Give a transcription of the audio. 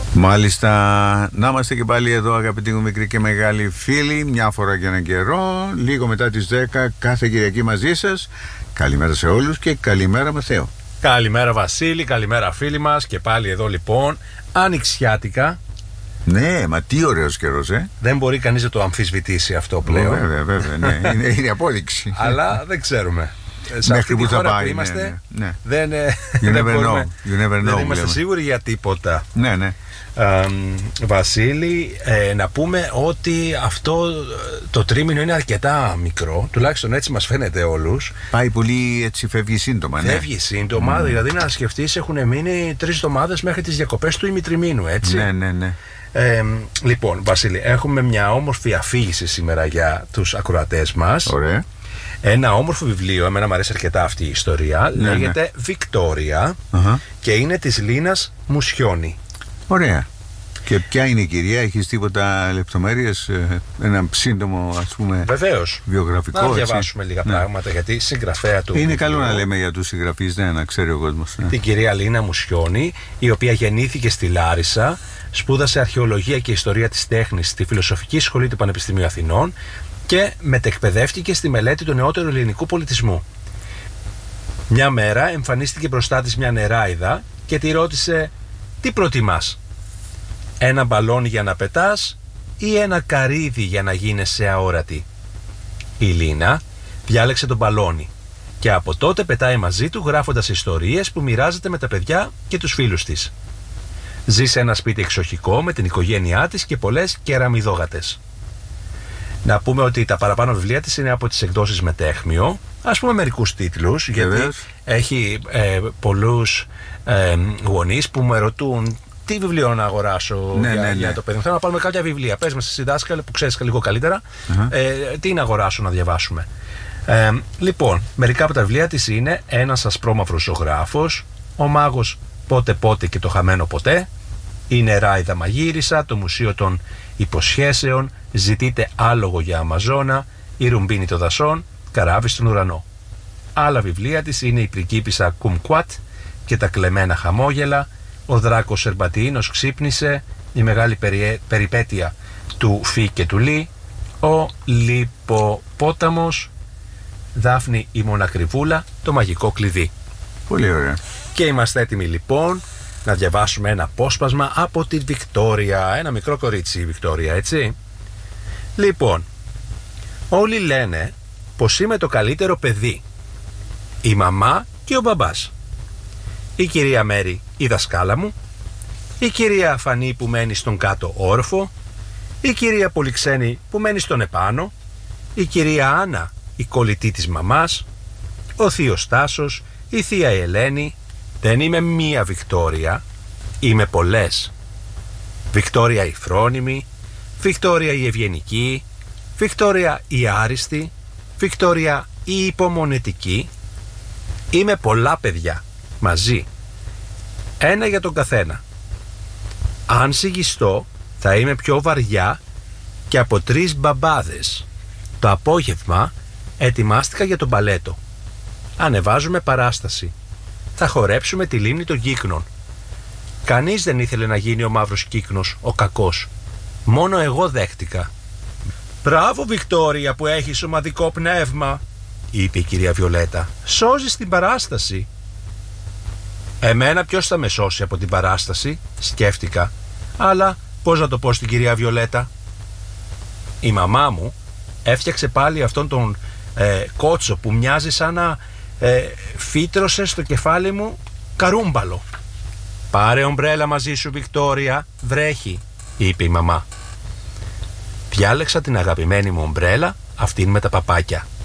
Μάλιστα, να είμαστε και πάλι εδώ, αγαπητοί μου μικροί και μεγάλοι φίλοι, μια φορά και έναν καιρό, λίγο μετά τις 10, κάθε Κυριακή μαζί σας. Καλημέρα σε όλους και καλημέρα Μαθαίο. Καλημέρα Βασίλη, καλημέρα φίλοι μας και πάλι εδώ λοιπόν, ανοιξιάτικα. Ναι, μα τι ωραίος καιρός, Δεν μπορεί κανείς να το αμφισβητήσει αυτό πλέον. Βέβαια, ναι, είναι απόδειξη. Αλλά δεν ξέρουμε. Σε Μέχρι αυτή τη χώρα πάει, που είμαστε, ναι. δεν δεν είμαστε σίγουροι για τίποτα. Ναι. Βασίλη, να πούμε ότι αυτό το τρίμηνο είναι αρκετά μικρό, τουλάχιστον έτσι μας φαίνεται όλους. Πάει πολύ έτσι, φεύγει σύντομα. Φεύγει σύντομα, δηλαδή να σκεφτείς έχουν μείνει 3 εβδομάδες μέχρι τις διακοπές του ημιτριμήνου, έτσι. Ναι. Λοιπόν, Βασίλη, έχουμε μια όμορφη αφήγηση σήμερα για τους ακροατές μας. Ωραία. Ένα όμορφο βιβλίο, εμένα μου αρέσει αρκετά αυτή η ιστορία, λέγεται Βικτόρια και είναι της Λίνας Μουσιώνη. Ωραία. Και ποια είναι η κυρία, έχεις τίποτα λεπτομέρειες, ένα σύντομο ας πούμε βεβαίως βιογραφικό? Να διαβάσουμε λίγα πράγματα, γιατί συγγραφέα του είναι καλό να λέμε για τους συγγραφείς, να ξέρει ο κόσμος. Την κυρία Λίνα Μουσιώνη, η οποία γεννήθηκε στη Λάρισα, σπούδασε αρχαιολογία και ιστορία της τέχνης στη Φιλοσοφική Σχολή του Πανεπιστημίου Αθηνών και μετεκπαιδεύτηκε στη μελέτη του νεότερου ελληνικού πολιτισμού. Μια μέρα εμφανίστηκε μπροστά της μια νεράιδα και τη ρώτησε: «Τι προτιμάς, ένα μπαλόνι για να πετάς ή ένα καρύδι για να γίνεσαι αόρατη?» Η Λίνα διάλεξε τον μπαλόνι και από τότε πετάει μαζί του, γράφοντας ιστορίες που μοιράζεται με τα παιδιά και τους φίλους της. Ζει σε ένα σπίτι εξοχικό με την οικογένειά της και πολλές κεραμιδόγατες. Να πούμε ότι τα παραπάνω βιβλία της είναι από τις εκδόσεις Μετέχμιο, ας πούμε μερικούς τίτλους, γιατί έχει πολλούς γονείς που με ρωτούν τι βιβλίο να αγοράσω για το παιδί μου. Θέλω να πάρουμε κάποια βιβλία. Πες μας εσύ δάσκαλε που ξέρεις λίγο καλύτερα, τι να αγοράσω να διαβάσουμε. Λοιπόν, μερικά από τα βιβλία της είναι «Ένας ασπρόμαυρος ζωγράφος», «Ο μάγος πότε και το χαμένο ποτέ», «Η νεράιδα μαγείρισα», «Το μουσείο των υποσχέσεων», «Ζητείτε άλογο για Αμαζόνα», «Η ρουμπίνη των δασών», «Καράβι στον ουρανό». Άλλα βιβλία της είναι «Η πριγκίπισσα Κουμκουάτ» και «Τα κλεμμένα χαμόγελα», «Ο δράκος Σερμπατιίνος ξύπνησε», «Η μεγάλη περιπέτεια του Φι και του Λί», «Ο Λιποπόταμος», «Δάφνη η μονακριβούλα», «Το μαγικό κλειδί». Πολύ ωραία. Και είμαστε έτοιμοι λοιπόν να διαβάσουμε ένα απόσπασμα από τη Βικτόρια. Ένα μικρό κορίτσι η Βικτόρια, έτσι. Λοιπόν, όλοι λένε πως είμαι το καλύτερο παιδί. Η μαμά και ο μπαμπάς. Η κυρία Μέρη η δασκάλα μου. Η κυρία Φανή που μένει στον κάτω όροφο. Η κυρία Πολυξένη που μένει στον επάνω. Η κυρία Άννα η κολλητή της μαμάς. Ο θείος Τάσος. Η θεία Ελένη. Δεν είμαι μία Βικτόρια, είμαι πολλές. Βικτόρια η φρόνιμη, Βικτόρια η ευγενική, Βικτόρια η άριστη, Βικτόρια η υπομονετική. Είμαι πολλά παιδιά, μαζί. Ένα για τον καθένα. Αν συγγιστώ θα είμαι πιο βαριά και από 3 μπαμπάδες. Το απόγευμα ετοιμάστηκα για τον μπαλέτο. Ανεβάζουμε παράσταση. Θα χορέψουμε τη λίμνη των Κύκνων. Κανείς δεν ήθελε να γίνει ο μαύρος κύκνος, ο κακός. Μόνο εγώ δέχτηκα. «Μπράβο Βικτόρια που έχεις ομαδικό πνεύμα», είπε η κυρία Βιολέτα. «Σώζεις την παράσταση». «Εμένα ποιος θα με σώσει από την παράσταση?» σκέφτηκα. Αλλά πώς να το πω στην κυρία Βιολέτα? Η μαμά μου έφτιαξε πάλι αυτόν τον κότσο που μοιάζει σαν να φύτρωσε στο κεφάλι μου καρούμπαλο. «Πάρε ομπρέλα μαζί σου Βικτόρια, βρέχει», είπε η μαμά. Διάλεξα την αγαπημένη μου ομπρέλα, αυτήν με τα παπάκια.